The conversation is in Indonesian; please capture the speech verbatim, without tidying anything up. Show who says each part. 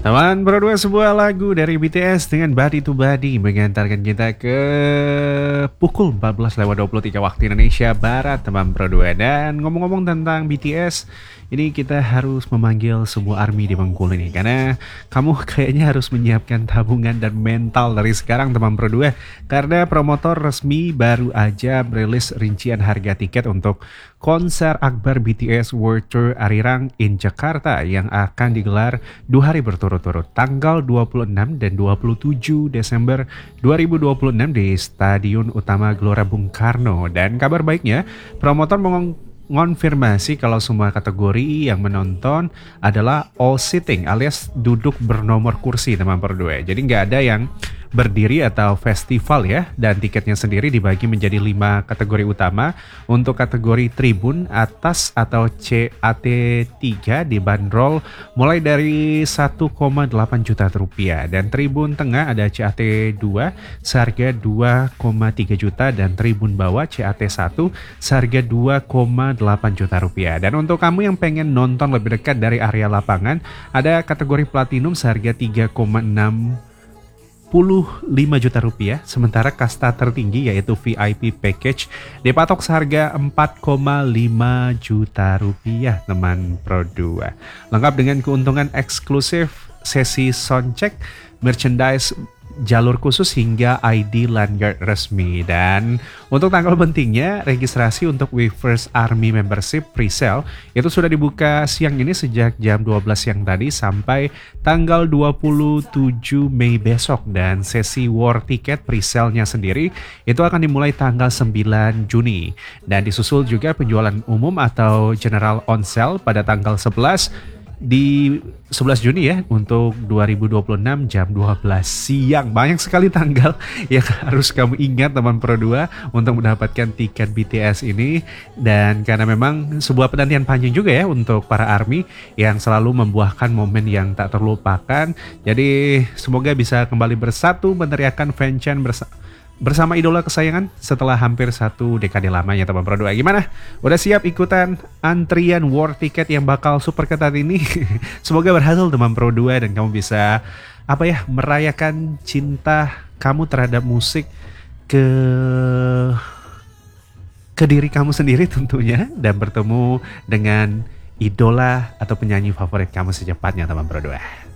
Speaker 1: Teman berdua, sebuah lagu dari B T S dengan Body to Body mengantarkan kita ke pukul empat belas lewat dua puluh tiga waktu Indonesia Barat, teman berdua. Dan ngomong-ngomong tentang B T S, ini kita harus memanggil sebuah army di Bengkulu ini, karena kamu kayaknya harus menyiapkan tabungan dan mental dari sekarang, teman berdua. Karena promotor resmi baru aja merilis rincian harga tiket untuk konser akbar B T S World Tour Arirang in Jakarta yang akan digelar dua hari berturut-turut, tanggal dua puluh enam dan dua puluh tujuh Desember dua ribu dua puluh enam di Stadion Utama Gelora Bung Karno. Dan kabar baiknya, promotor mengonfirmasi kalau semua kategori yang menonton adalah all sitting alias duduk bernomor kursi, teman berdua. Jadi nggak ada yang berdiri atau festival ya, dan tiketnya sendiri dibagi menjadi lima kategori utama. Untuk kategori tribun atas atau C A T tiga dibanderol mulai dari satu koma delapan juta rupiah, dan tribun tengah ada C A T dua seharga dua koma tiga juta, dan tribun bawah C A T satu seharga dua koma delapan juta rupiah. Dan untuk kamu yang pengen nonton lebih dekat dari area lapangan, ada kategori platinum seharga tiga koma enam lima juta rupiah, sementara kasta tertinggi yaitu V I P package dipatok seharga empat koma lima juta rupiah, teman Pro dua. Lengkap dengan keuntungan eksklusif, sesi soundcheck, merchandise jalur khusus hingga I D lanyard resmi. Dan untuk tanggal pentingnya, registrasi untuk We First Army Membership Presale itu sudah dibuka siang ini sejak jam dua belas siang tadi sampai tanggal dua puluh tujuh Mei besok. Dan sesi war ticket presale-nya sendiri itu akan dimulai tanggal sembilan Juni, dan disusul juga penjualan umum atau general on sale pada tanggal sebelas di sebelas Juni ya, untuk dua ribu dua puluh enam jam dua belas siang. Banyak sekali tanggal yang harus kamu ingat, teman Pro dua, untuk mendapatkan tiket B T S ini. Dan karena memang sebuah penantian panjang juga ya untuk para ARMY yang selalu membuahkan momen yang tak terlupakan. Jadi semoga bisa kembali bersatu meneriakan fanchan bersama bersama idola kesayangan setelah hampir satu dekade lamanya, teman Pro dua. Gimana? Udah siap ikutan antrian war tiket yang bakal super ketat ini? Semoga berhasil, teman Pro dua, dan kamu bisa apa ya, merayakan cinta kamu terhadap musik ke ke diri kamu sendiri tentunya, dan bertemu dengan idola atau penyanyi favorit kamu secepatnya, teman Pro dua.